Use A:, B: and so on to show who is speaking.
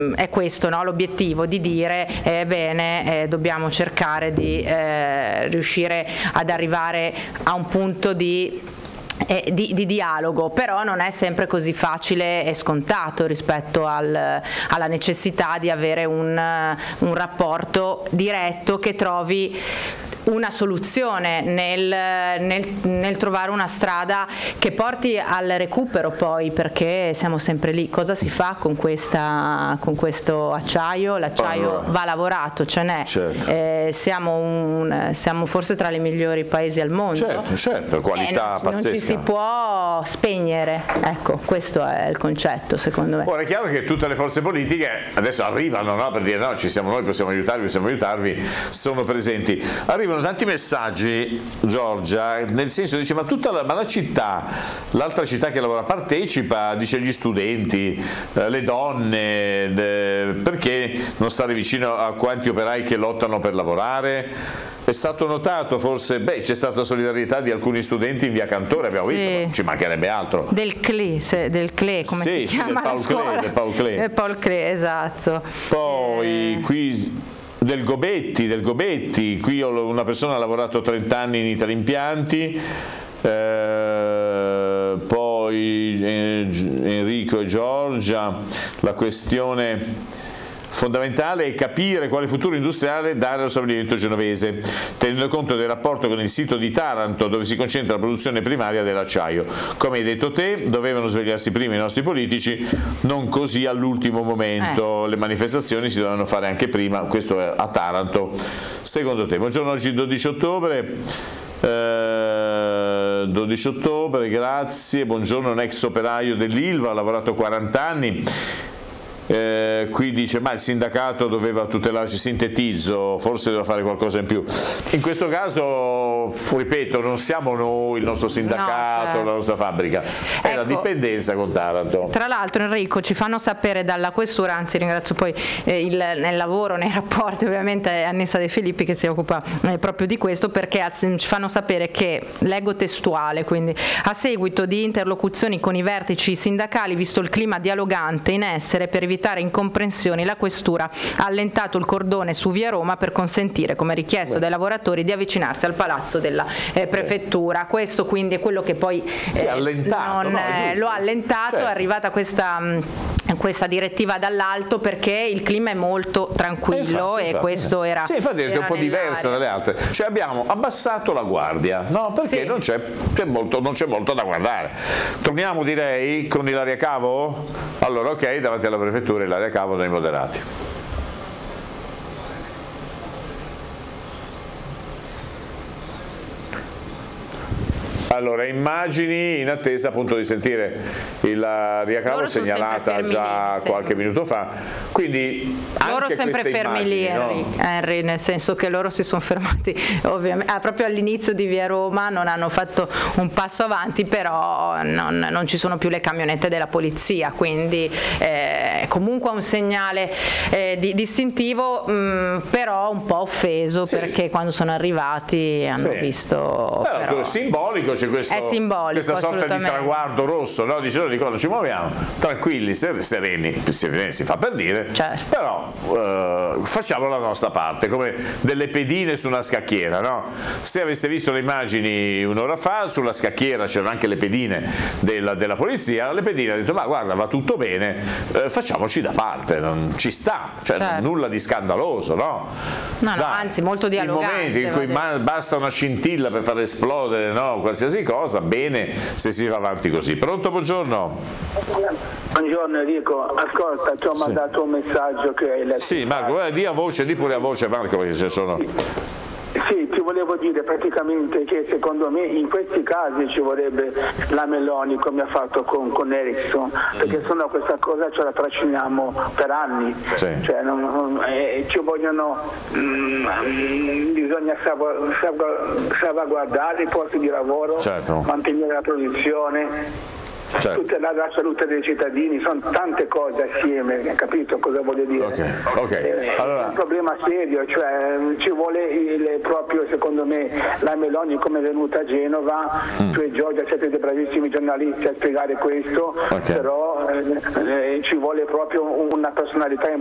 A: è questo, no? L'obiettivo di dire bene, dobbiamo cercare di riuscire ad arrivare a un punto di dialogo, però non è sempre così facile e scontato rispetto alla necessità di avere un rapporto diretto che trovi una soluzione nel trovare una strada che porti al recupero, poi, perché siamo sempre lì. Cosa si fa con questo acciaio? L'acciaio va lavorato, ce n'è. Certo. Siamo forse tra i migliori paesi al mondo.
B: Certo, qualità pazzesca.
A: Non ci si può spegnere, ecco, questo è il concetto, secondo me.
B: Ora è chiaro che tutte le forze politiche adesso arrivano, no, per dire no, ci siamo noi, possiamo aiutarvi, sono presenti. Arrivano tanti messaggi, Giorgia, nel senso, dice ma la città, l'altra città che lavora partecipa, dice gli studenti, le donne, perché non stare vicino a quanti operai che lottano per lavorare? È stato notato forse, c'è stata solidarietà di alcuni studenti in via Cantore, abbiamo visto, ma ci mancherebbe altro.
A: Del CLE, come si chiama?
B: Del Paul
A: Klee, esatto.
B: Poi qui del Gobetti, qui una persona ha lavorato 30 anni in Italimpianti, poi Enrico e Giorgia, la questione fondamentale è capire quale futuro industriale dare allo stabilimento genovese, tenendo conto del rapporto con il sito di Taranto dove si concentra la produzione primaria dell'acciaio. Come hai detto te, dovevano svegliarsi prima i nostri politici, non così all'ultimo momento. Le manifestazioni si dovevano fare anche prima, questo è a Taranto, secondo te. Buongiorno, oggi 12 ottobre. 12 ottobre, grazie. Buongiorno, un ex operaio dell'Ilva, ha lavorato 40 anni. Qui dice ma il sindacato doveva tutelarci, sintetizzo, forse doveva fare qualcosa in più. In questo caso, ripeto, non siamo noi, il nostro sindacato, la nostra fabbrica, è la dipendenza con Taranto.
A: Tra l'altro, Enrico, ci fanno sapere dalla questura, anzi ringrazio poi nel lavoro, nei rapporti ovviamente Annessa De Filippi che si occupa proprio di questo, perché ci fanno sapere che, leggo testuale, quindi a seguito di interlocuzioni con i vertici sindacali, visto il clima dialogante in essere per evitare incomprensioni, la questura ha allentato il cordone su via Roma per consentire, come richiesto dai lavoratori, di avvicinarsi al palazzo della prefettura. Questo quindi è quello che poi lo ha allentato, è arrivata questa direttiva dall'alto perché il clima è molto tranquillo e questo era
B: infatti è un po' diversa dalle altre, cioè abbiamo abbassato la guardia, no? Perché non c'è molto da guardare. Torniamo, direi, con Ilaria Cavo. Allora, ok, davanti alla prefettura Ilaria Cavo dai moderati. Allora, immagini in attesa appunto di sentire Ilaria Cavo, segnalata già qualche minuto fa, quindi
A: loro
B: anche
A: sempre fermi lì, Henry, nel senso che loro si sono fermati ovviamente proprio all'inizio di via Roma, non hanno fatto un passo avanti, però non ci sono più le camionette della polizia, quindi comunque un segnale distintivo, però un po' offeso, perché quando sono arrivati hanno visto
B: però è simbolico, c'è questa sorta di traguardo rosso, no? Dice, quando ci muoviamo tranquilli, sereni, si fa per dire, però facciamo la nostra parte, come delle pedine su una scacchiera, no? Se aveste visto le immagini un'ora fa, sulla scacchiera c'erano anche le pedine della polizia, le pedine hanno detto ma guarda, va tutto bene, facciamoci da parte, non ci sta, nulla di scandaloso, no?
A: No, anzi molto dialogante.
B: I momenti in cui basta una scintilla per far esplodere, no, qualsiasi cosa, bene se si va avanti così. Pronto, buongiorno.
C: Buongiorno Enrico, ascolta, ti ho mandato un messaggio che hai letto.
B: Sì, Marco, di pure a voce, Marco, perché ci sono...
C: Sì, ti volevo dire praticamente che secondo me in questi casi ci vorrebbe la Meloni, come ha fatto con Ericsson, perché sennò questa cosa ce la trasciniamo per anni, cioè ci vogliono, bisogna salvaguardare i posti di lavoro, mantenere la produzione.
B: Certo.
C: tutelare la salute dei cittadini, sono tante cose assieme, capito cosa voglio dire?
B: Ok. Allora...
C: È un problema serio, cioè ci vuole proprio secondo me la Meloni come è venuta a Genova, tu e Giorgia siete dei bravissimi giornalisti a spiegare questo, però ci vuole proprio una personalità